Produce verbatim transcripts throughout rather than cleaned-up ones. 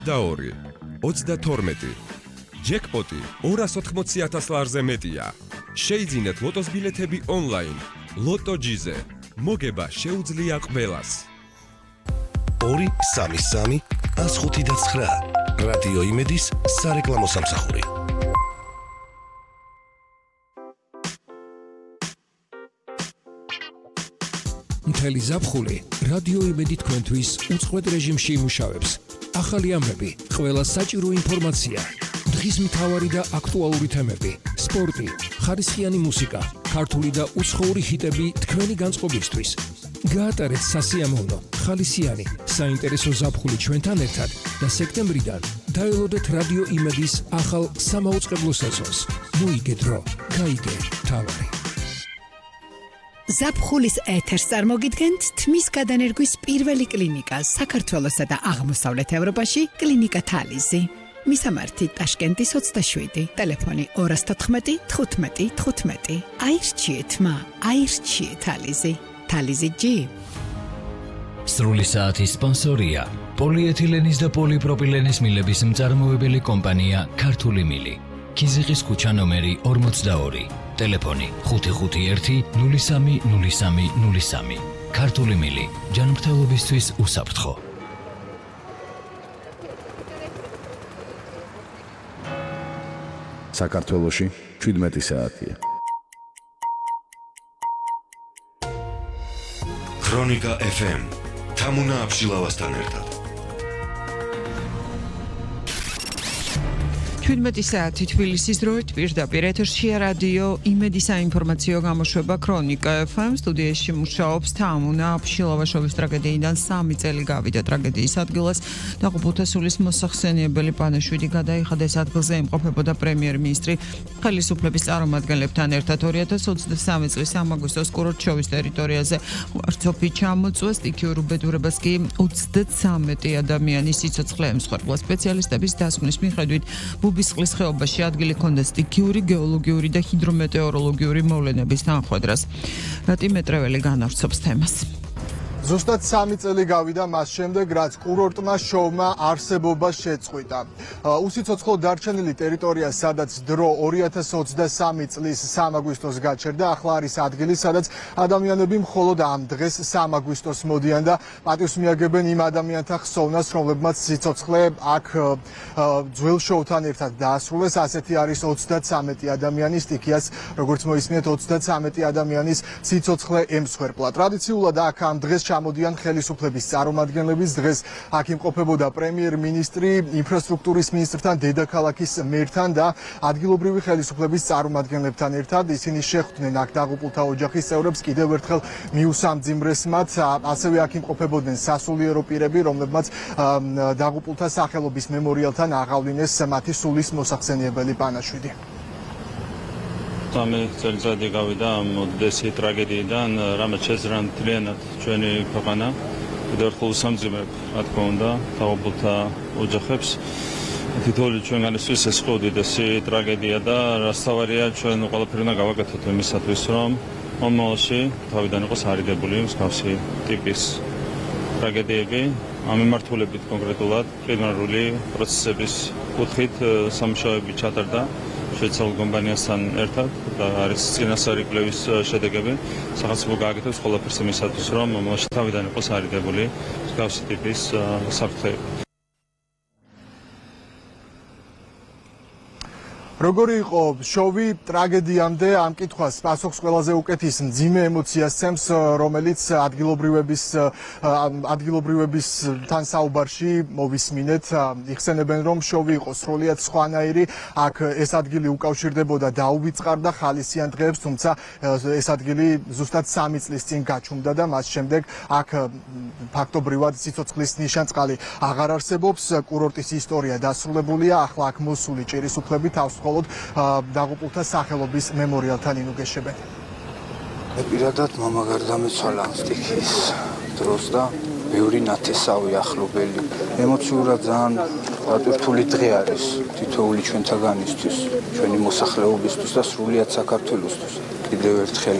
ორი, ოცდათორმეტი. ჯეკპოტი ორას ოთხმოცი ათას ლარზე მეტია. შეიძინეთ ლოტოს ბილეთები ონლაინ. ლოტო ჯიზე. მოგება შეუძლია ყველას. ორი, სამი, სამი, ას ხუთი და ცხრა. რადიო იმედის სარეკლამო სამსახური. მთელი ზაფხული რადიო იმედი თქვენთვის უწყვეტ რეჟიმში იმუშავებს. ახალი ამბები, ყველა საჭირო ინფორმაცია, დღის მთავარი და აქტუალური თემები, სპორტი, ხარისხიანი მუსიკა, ქართული და უცხოური ჰიტები თქვენი განწყობისთვის. გაატარეთ სასიამოვნო, ხალისიანი, საინტერესო ზაფხული ჩვენთან ერთად და სექტემბრიდან დაელოდეთ რადიო იმედის ახალ სამაუწყებლო სეზონს. მოიგე დრო, გაიგე თავარი. ზაფხულის ეთერს წარმოგიდგენთ თმის გადანერგვის პირველი კლინიკა საქართველოსა და აღმოსავლეთ ევროპაში კლინიკა თალიზი. მისამართი ტაშკენტის ოცდაშვიდი, ტელეფონი ორი თოთხმეტი თხუთმეტი თხუთმეტი. აირჩიეთ მა, აირჩიეთ თალიზი. თალიზი ჯი. სრული საათის სპონსორია პოლიეთილენის და პოლიპროპილენის მილების მწარმოებელი კომპანია ქართული მილი. ქიზიყის ქუჩა ნომერი ორმოცდაორი. ტელეფონი ხუთი ხუთი ერთი ნული სამი ნული სამი ნული სამი. ქართული მილი, ჯანმრთელობისთვის უსაფრთხო. საქართველოში შვიდმეტი საათია. ქრონიკა ეფ ემ თამუნა აბშილავასთან ერთად. შვიდმეტი საათი თბილისის დროით პირდაპირ ეთერშია რადიო იმედი საინფორმაციო გამოშვება ქრონიკა ეფ ემ. სტუდიაში მუშაობს თამუნა აბშილავაშოვის ტრაგედიიდან სამი წელი გავიდა ტრაგედიის ადგილას. დაღუპულთა სულის მოსახსენიებელი პანაშვიდი გადაიხადა ეს ადგილზე იმყოფებოდა პრემიერ-მინისტრი ხელისუფლების წარმომადგენლებთან ერთად. ორი ათას ოცდასამი წლის სამი აგვისტოს კურორტშოვის ტერიტორიაზე ვარცოფი ჩამოწვეს, სტიქიურ უბედურებას კი ოცდათვრამეტი ადამიანი სიცოცხლე ემსხვერპლა. სპეციალისტების დასკვნის მიხედვით ბუბისყლის ხეობაში ადგილი ჰქონდა სტიქიური, გეოლოგიური და ჰიდრომეტეოროლოგიური მოვლენების თანხმედრას. რატი მეტრეველი განავრცობს თემას. ზუსტად სამი წელი გავიდა მას შემდეგ, რაც კურორტმა შოუმა არსებობა შეწყვიტა. უსიცოცხლო დარჩენილი ტერიტორია, სადაც დრო ორი ათას ოცდასამი წლის სამი აგვისტოს გაჩერდა, ახლა არის ადგილი, სადაც ადამიანები მხოლოდ ამ დღეს სამი აგვისტოს მოდიან და პატივს მიაგებენ იმ ადამიანთა ხსოვნას, რომლებმაც სიცოცხლე აქ ძველ შოუთან ერთად დაასრულეს. ასეთი არის ოცდათვრამეტი ადამიანი, სტიქიას, როგორც მოისმინეთ, ოცდათვრამეტი ადამიანის სიცოცხლე ემსხვერპლა. ტრადიციულად აქ ამ დღეს ჩამოდიან ხელისუფლების წარმომადგენლების. დღეს აქ იმყოფებოდა პრემიერ-მინისტრი, ინფრასტრუქტურის მინისტრთან, დედაქალაქის მერთან და ადგილობრივი ხელისუფლების წარმომადგენლებთან ერთად. ისინი შეხვდნენ აქ დაღუპულთა ოჯახის წევრებს, კიდევ ერთხელ მიუსამძიმრეს მათ. ასევე აქ იმყოფებოდნენ სასულიერო პირები, რომლებმაც დაღუპულთა სახელობის მემორიალთან აღავლინეს მათი სულის მოსახსენიებელი პანაშვიდი. სამი წელიწადი გავიდა ამ ოდესი ტრაგედიიდან, რამაც შეძრა მთლიანად ჩვენი ქვეყანა. კიდევ ერთხელ უსამძიმრებ, რა თქმა უნდა, დაღუპულთა ოჯახებს. თითოეული ჩვენგანისთვის ეს ხო უდიდესი ტრაგედია და რასთავარია, ჩვენ ყველაფერი უნდა გავაკეთოთ იმისათვის, რომ მომავალში თავიდან იყოს არიდებული მსგავსი ტიპის ტრაგედიები. ამ მიმართულებით კონკრეტულად პრიმარული პროცესების კუთხით სამუშაოები ჩატარდა შეცვალ კომპანიასთან ერთად და არის წინასწარი კვლევის შედეგები. სახელმწიფო გააკეთებს ყველაფერს იმისათვის, რომ მომავალში თავიდან იყოს არიდებული მსგავსი ტიპის საფრთხეები. როგორი იყო შოვი ტრაგედიამდე, ამ კითხვას პასუხს ყველაზე უკეთის მძიმე ემოციას ცემს, რომელიც ადგილობრივების ადგილობრივებისთან საუბარში მოვისმინეთ. იხსენებენ, რომ შოვი იყო სრულიად სხვანაირი. აქ ეს ადგილი უკავშირდებოდა დაუვიწყარ და ხალისიან დღეებს, თუმცა ეს ადგილი ზუსტად სამი წლის წინ გაჩუმდა და მას შემდეგ აქ ფაქტობრივად სიცოცხლის ნიშანწყალი აღარ არსებობს. კურორტის ისტორია დასრულებულია, ახლა აქ მოსული ჭირის უფლები თავს დაღუპულთა სახელობის მემორიალთან ინუგეშებენ. პირადად მამა გარდამეცვალა სტიქის დროს და ბევრი ნათესავი ახლობელი. ემოციურად ძალიან რთული დღე არის თითოეული ჩვენთაგანისთვის, ჩვენი მოსახლეობისთვის და სრულიად საქართველოსთვის. კიდევ ერთხელ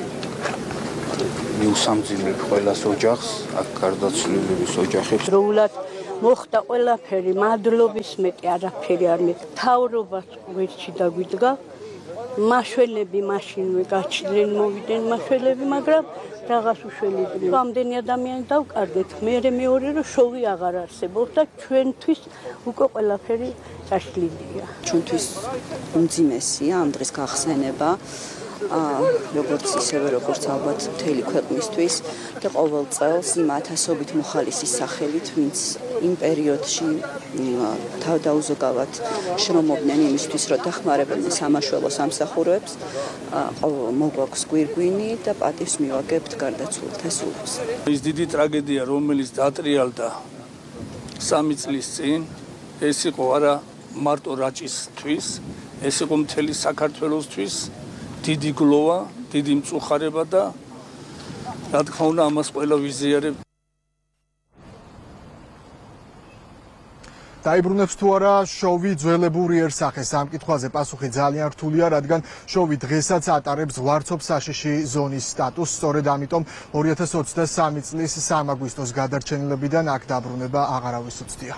მიუსამძიმრებ ყველას ოჯახს, აქ გარდაცვლილების ოჯახებს. დროულად მოხდა ყველაფერი, მადლობის მეტი არაფერი არ მე. თავრობას ვერჩი დაგვიდგა. მაშველები მაშინვე გაჩნდნენ, მოვიდნენ მაშველები, მაგრამ რაღაც უშველებია. ამდენი ადამიანი დავკარგეთ, მე მეორე რომ შოვი აღარ არსებობს და ჩვენთვის უკვე ყველაფერი წაშლილია. ჩვენთვის უმძიმესია ამ დღის გახსენება. როგორც ისევე როგორც ალბათ მთელი ქვეყნისთვის და ყოველ წელს იმ ათასობით მოხალისის სახელით, ვინც იმ პერიოდში თავდაუზოგავად შრომობდნენ იმისთვის, რომ დახმარებდნენ სამაშველო სამსახურებს, მოგვაქვს გვირგვინი და პატივს მივაგებთ გარდაცვლილთა სულს. ის დიდი ტრაგედია, რომელიც დატრიალდა სამი წლის წინ, ეს იყო არა მარტო რაჭისთვის, ეს იყო მთელი საქართველოსთვის. დიდი გლოვა, დიდი მწუხარება და რა თქმა უნდა ამას ყველა ვიზიარებ. დაიბრუნებს თუ არა შოვი ძველებურ იერსახეს? ამ კითხვაზე პასუხი ძალიან რთულია, რადგან შოვი დღესაც ატარებს ვარცოფ საშიში ზონის სტატუსს. სწორედ ამიტომ ორი ათას ოცდასამი წლის სამი აგვისტოს გადარჩენილებიდან აქ დაბრუნება აღარავის უცდია.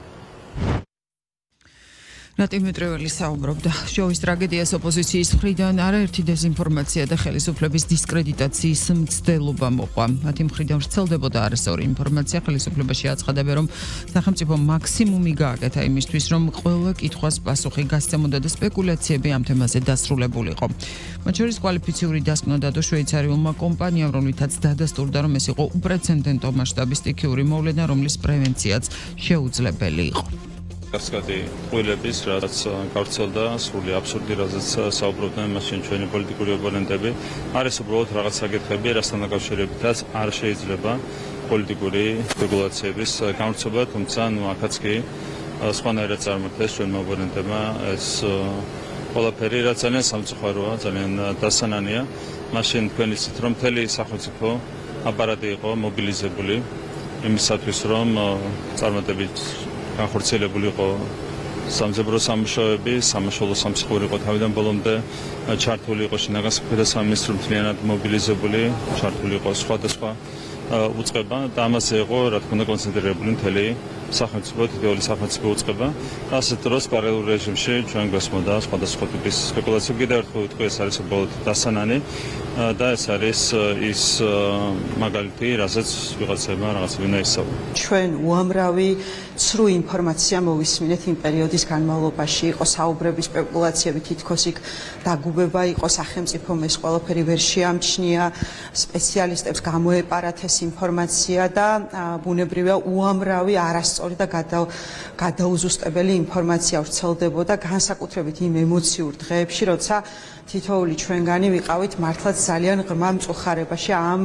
ნატიმეტრეველი საუბრობდა შოვის ტრაგედიას ოპოზიციის მხრიდან არაერთი დეზინფორმაცია და ხელისუფლების დისკრედიტაციის მცდელობა მოყვა. მათი მხრიდან ვრცელდებოდა არასწორი ინფორმაცია, ხელისუფლებაში აცხადებენ, რომ სახელმწიფო მაქსიმუმი გააკეთა იმისთვის, რომ ყველა კითხვას პასუხი გასცემოდა და სპეკულაციები ამ თემაზე დასრულებულიყო. მათ შორის კვალიფიციური დასკვნა დადო შვეიცარიულმა კომპანიამ, რომლითაც დადასტურდა, რომ ეს იყო უპრეცედენტო მასშტაბის სტიქიური მოვლენა, რომლის პრევენციაც შეუძლებელი იყო. გასაგები ყვილების, რაც გავრცელდა სრული აბსურდი, რაზეც საუბრობდნენ მაშინ ჩვენი პოლიტიკური ოპონენტები, არის უბრალოდ რაღაც საკითხები, რასთან დაკავშირებითაც არ შეიძლება პოლიტიკური სპეკულაციების გამრცობა, თუმცა ნუ აქაც კი სხვანაირად წარმართეს ჩვენმა ოპონენტებმა ეს ყველაფერი, რაც ძალიან სამწუხაროა, ძალიან დასანანია. მაშინ თქვენ იცით, რომ მთელი სახელმწიფო აპარატი იყო მობილიზებული იმისათვის, რომ წარმატებით განხორციელებული იყო სამძებრო სამუშაოები, სამაშველო სამსახური იყო თავიდან ბოლომდე ჩართული იყო შინაგან საქმეთა სამინისტრო მთლიანად მობილიზებული, ჩართული იყო სხვადასხვა უწყება და ამაზე იყო რა თქმა უნდა კონცენტრირებული მთელი სახელმწიფო, თითოეული სახელმწიფო უწყება. ასეთ დროს პარალელურ რეჟიმში ჩვენ გვესმოდა სხვადასხვა ტიპის სპეკულაცია. კიდევ ერთხელ ვიტყვი, ეს არის უბრალოდ დასანანი და ეს არის ის მაგალითი, რასაც ვიღაცებმა რაღაცები უნდა ისწავლონ. ჩვენ უამრავი ცრუ ინფორმაცია მოვისმინეთ იმ პერიოდის განმავლობაში, იყო საუბრები, სპეკულაციები, თითქოს იქ დაგუბება იყო სახელმწიფომ ეს ყველაფერი ვერ შეამჩნია, სპეციალისტებს გამოეპარათ ეს ინფორმაცია და ბუნებრივია უამრავი არასწორი და გადაუზუსტებელი ინფორმაცია ვრცელდებოდა, განსაკუთრებით იმ ემოციურ დღეებში, როცა თითოეული ჩვენგანი ვიყავით მართლაც ძალიან ღრმა მწუხარებაში ამ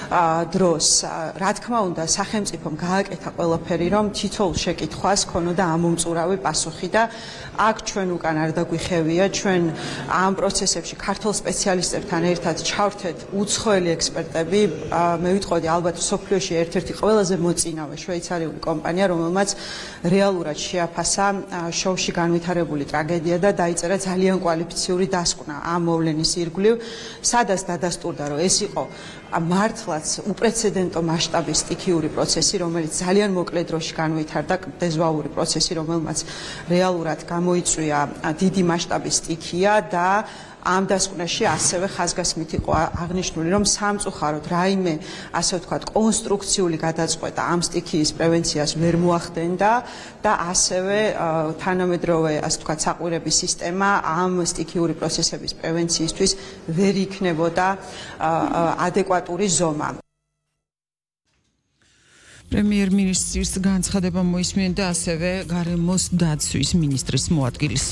დროს. რა თქმა უნდა, სახელმწიფომ გააკეთა ყველაფერი, რომ თითოეულ შეკითხვას ქონოდა ამომწურავი პასუხი და აქ ჩვენ უკან არ დაგვიხევია, ჩვენ ამ პროცესებში ქართულ სპეციალისტებთან ერთად ჩავრთეთ უცხოელი ექსპერტები. მე ვიტყოდი, ალბათ მსოფლიოში ერთ-ერთი ყველაზე მოწინავე შვეიცარიული კომპანია, რომელმაც რეალურად შეაფასა შოუში განვითარებული ტრაგედია და დაიწერა ძალიან კვალიფიციური დასკვნა ამ მოვლენის ირგვლივ, სადაც დადასტურდა, რომ ეს იყო მართლაც უპრეცედენტო მასშტაბის სტიქიური პროცესი, რომელიც ძალიან მოკლე დროში განვითარდა, დეზვაური პროცესი, რომელმაც რეალურად გამოიწვია დიდი მასშტაბის სტიქია და ამ დასკვნაში ასევე ხაზგასმით იყო აღნიშნული, რომ სამწუხაროდ რაიმე, ასე ვთქვათ, კონსტრუქციული გადაწყვეტა ამ სტიქიის პრევენციას ვერ მოახდენდა და ასევე თანამედროვე, ასე ვთქვათ, საყვირების სისტემა ამ სტიქიური პროცესების პრევენციისთვის ვერ იქნებოდა ადეკვატური ზომა. პრემიერ-მინისტრის განცხადება მოისმინეთ და ასევე გარემოს დაცვის მინისტრის მოადგილის.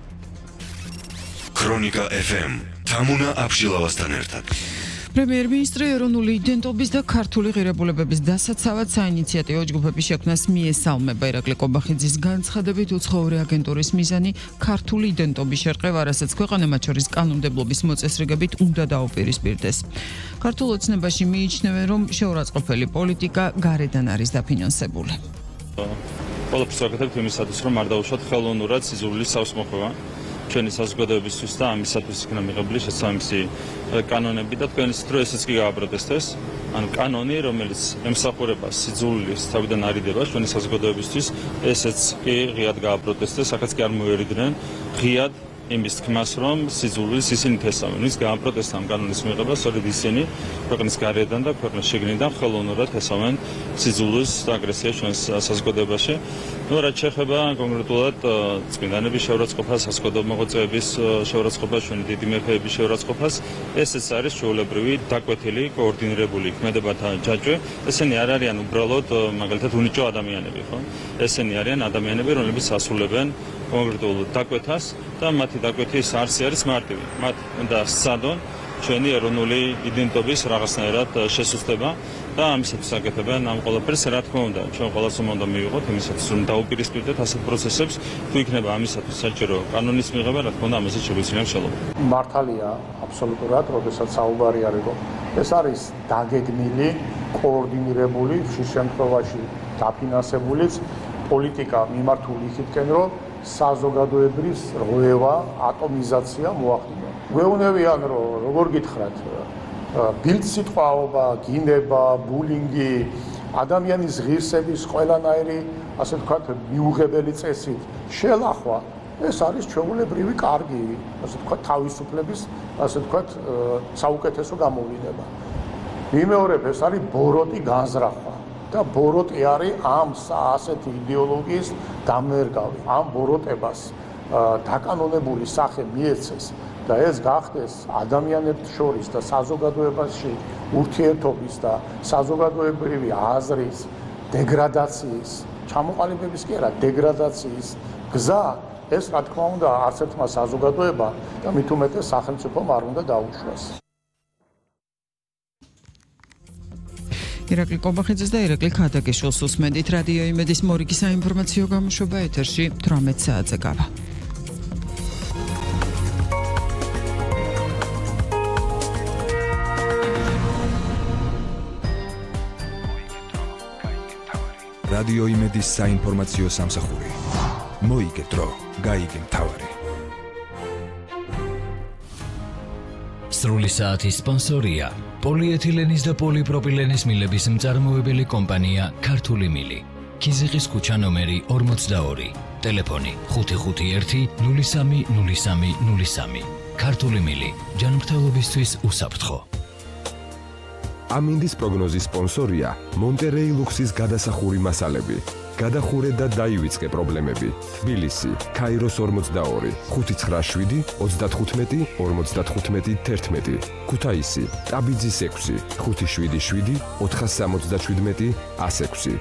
ქრონიკა ეფ ემ თამუნა აბშილავასთან ერთად. პრემიერ-მინისტრი ეროვნული იდენტობის და ქართული ღირებულებების დასაცავად საინიციატივო ჯგუფების შექმნას მიესალმება. ირაკლი კობახიძის განცხადებით, უცხოური აგენტურის მიზანი ქართული იდენტობის შერყევა, რასაც ქვეყანა მათ შორის კანონმდებლობის მოწესრიგებით უნდა დაუპირისპირდეს. ქართულ ოცნებაში მიიჩნევენ, რომ შეურაცხყოფელი პოლიტიკა გარედან არის დაფინანსებული. ყველაფერს ვაკეთებთ იმისათვის, რომ არ დაუშვათ ხელოვნურად სიზურლის სავსმოხვევა. ჩვენი საზოგადოებისთვის და ამისათვის იქნა მიღებული შესაბამისი კანონები და თქვენ ისეთ რომ ესეც კი გააპროტესტეს. ანუ კანონი, რომელიც ემსახურება სიძულვილის თავიდან არიდებას ჩვენი საზოგადოებისთვის, ესეც კი ღიად გააპროტესტეს, ახაც კი არ მოერიდნენ ღიად იმის თქმას, რომ სიძულვილს ისინი თესავენ. ვის გააპროტესტა ამ კანონის მიღება, სწორედ ისინი ქვეყნის გარედან და ქვეყნის შიგნიდან ხელოვნურად თესავენ სიძულვილს და აგრესიას ჩვენს საზოგადოებაში. ნუ რაც შეეხება კონკრეტულად წმინდანების შეურაცხყოფას, საზოგადოებამოღვაწეების შეურაცხყოფას, ჩვენი დიდი მეფეების შეურაცხყოფას, ესეც არის ჩვეულებრივი დაკვეთილი, კოორდინირებული ქმედებათა ჯაჭვი. ესენი არ არიან უბრალოდ მაგალითად უნიჭო ადამიანები, ხო? ესენი არიან ადამიანები, რომლებიც ასრულებენ კონკრეტულ დაკვეთას და მათი დაკვეთის არსი არის მარტივი. მათ უნდა სცადონ ჩვენი ეროვნული იდენტობის რაღაცნაირად შესუსტება და ამისათვის აკეთებენ ამ ყველაფერს, რა თქმა უნდა, ჩვენ ყველას უნდა მივიღოთ იმისათვის, რომ დაუპირისპირდეთ ასეთ პროცესებს, თუ იქნება ამისათვის საჭირო კანონის მიღება, რა თქმა უნდა, ამაზე შეგვიძლია მშელობა. მართალია, აბსოლუტურად, როდესაც საუბარი არის, რომ ეს არის დაგეგმილი, კოორდინირებული, ხშირ შემთხვევაში დაფინანსებულიც პოლიტიკა მიმართული იქითკენ, რომ საზოგადოებრივ რღვევა, ატომიზაცია მოახდინა. გვეუბნებიან, რომ როგორ გითხრათ, ბილდსიტყვაობა, გინება, ბულინგი, ადამიანის ღირსების ყველანაირი, ასე ვთქვათ, მიუღებელი წესით შელახვა, ეს არის ჩვეულებრივი კარგი, ასე ვთქვათ, თავისუფლების, ასე ვთქვათ, საუკეთესო გამოვლინება. ვიმეორებ, ეს არის ბოროტი განზრახვა. და ბოროტი არის ამ ასეთი იდეოლოგიის დამერგავი, ამ ბოროტებას დაკანონებული სახე მიეცეს და ეს გახდეს ადამიანებს შორის და საზოგადოებაში ურთიერთობის და საზოგადოებრივი აზრის დეგრადაციის, ჩამოყალიბების კი არა, დეგრადაციის გზა, ეს რა თქმა უნდა არც ერთმა საზოგადოებამ და მით უმეტეს სახელმწიფომ არ უნდა დაუშვას. ირაკლი კობახიძეს და ირაკლი ქადაგიშვილს უსმენთ რადიო იმედის მორიგი საინფორმაციო გამოშვება ეთერში თვრამეტ საათზე გავა. რადიო იმედის საინფორმაციო სამსახური. მოიგე დრო, გაიგე მთავარი. სრული საათის სპონსორია პოლიეთილენის და პოლიპროპილენის მილების მწარმოებელი კომპანია ქართული მილი. ქიზიყის ქუჩა ნომერი ორმოცდაორი. ტელეფონი ხუთი ხუთი ერთი ნული სამი ნული სამი ნული სამი. ქართული მილი. ჯანმრთელობისთვის უსაფრთხო. ამინდის პროგნოზის სპონსორია მონტერეი ლუქსის გადასახური მასალები. გადახურე და დაივიწყე პრობლემები. თბილისი, ქაიროს ორმოცდაორი, ხუთი ცხრა შვიდი ოცდათხუთმეტი ორმოცდათხუთმეტი თერთმეტი. ქუთაისი, ტაბიძის ექვსი, ხუთი შვიდი შვიდი ოთხასამოცდაშვიდმეტი ასექვსი.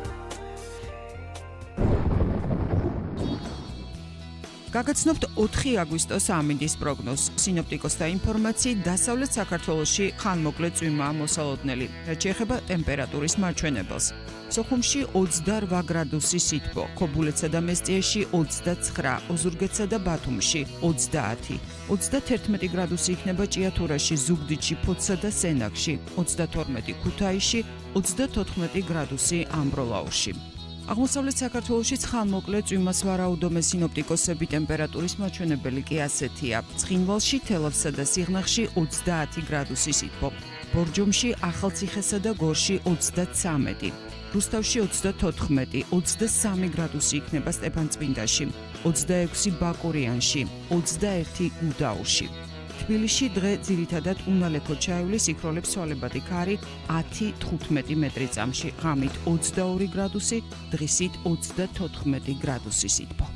გაგაცნობთ ოთხი აგვისტოს ამინდის პროგნოზს. სინოპტიკოსთა ინფორმაციით, დასავლეთ საქართველოში ხანმოკლე წვიმაა მოსალოდნელი, რაც შეეხება ტემპერატურის მაჩვენებელს. სოხუმში ოცდარვა გრადუსი სითბო, ქობულეთსა და მესტიაში ოცდაცხრა, ოზურგეთსა და ბათუმში ოცდაათი, ოცდათერთმეტი გრადუსი იქნება ჭიათურაში, ზუგდიდში, ფოთსა და სენაკში, ოცდათორმეტი ქუთაისში, ოცდათოთხმეტი გრადუსი ამბროლაურში. აღმოსავლეთ საქართველოში ხანმოკლე წვიმას ვარაუდობენ სინოპტიკოსები, ტემპერატურის მაჩვენებელი კი ასეთია. ცხინვალში, თელავსა და სიღნაღში ოცდაათი გრადუსი სითბო, ბორჯომში, ახალციხესა და გორში ოცდაცამეტი, რუსთავში ოცდათოთხმეტი, ოცდასამი გრადუსი იქნება სტეფანწმინდაში, ოცდაექვსი ბაკურიანში, ოცდაერთი გუდაურში. თბილისში დღე ძირითადად უნალექო ჩაივლის, იქროლებს სვალებადი ქარი ათი თხუთმეტი მეტრი წამში, ღამით ოცდაორი გრადუსი, დღისით ოცდათოთხმეტი გრადუსი სითბო.